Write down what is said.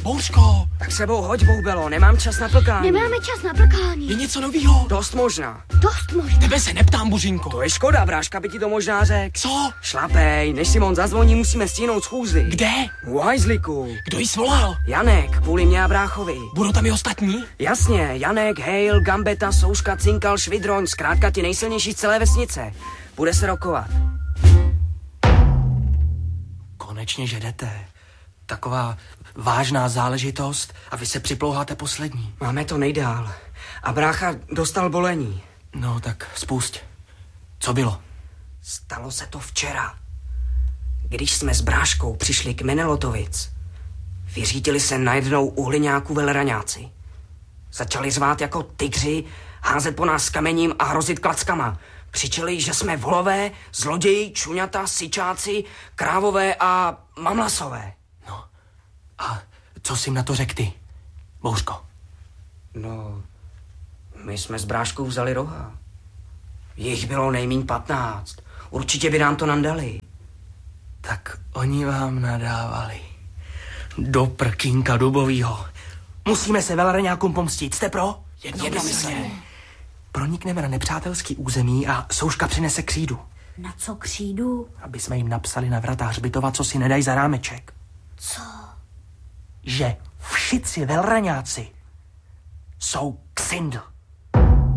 Bouřko! Tak sebou hoď, Boubelo, nemám čas na plkání. Nemáme čas na plkání. Je něco novýho? Dost možná. Dost možná. Tebe se neptám, Božinko. To je škoda, bráška by ti to možná řekl. Co? Šlapej, než Simon zazvoní, musíme stihnout schůzi. Kde? U hajzliku. Kdo jí svolal? Janek, kvůli mě a bráchovi. Budou tam i ostatní? Jasně, Janek, Hejl, Gambeta, Souška, Cinkal, Švidroň, zkrátka ti nejsilnější z celé vesnice. Bude se rokovat. Konečně, že jdete. Taková vážná záležitost a vy se připlouháte poslední. Máme to nejdál. A brácha dostal bolení. No, tak spusť. Co bylo? Stalo se to včera. Když jsme s bráškou přišli k Menelotovic, vyřítili se najednou u hliňáku velraňáci. Začali řvát jako tygři, házet po nás kamením a hrozit klackama. Křičeli, že jsme volové, zloději, čuňata, syčáci, krávové a mamlasové. No, a co jsi jim na to řekl ty, Bouřko? No, my jsme s bráškou vzali roha. Jich bylo nejmíň 15. Určitě by nám to nandali. Tak oni vám nadávali. Do prkínka dubovýho. Musíme se velraňákům pomstit. Jste pro? Jednomyslně. Pronikneme na nepřátelský území a Souška přinese křídu. Na co křídu? Aby jsme jim napsali na vratách hřbitova, co si nedají za rámeček. Co? Že všici velraňáci jsou ksindl.